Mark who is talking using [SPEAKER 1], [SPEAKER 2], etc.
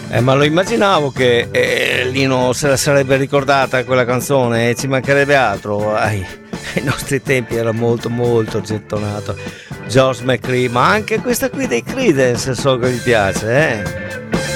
[SPEAKER 1] Ma lo immaginavo che Lino se la sarebbe ricordata quella canzone, ci mancherebbe altro. Ai nostri tempi era molto molto gettonato. George McCree, ma anche questa qui dei Creedence so che mi piace,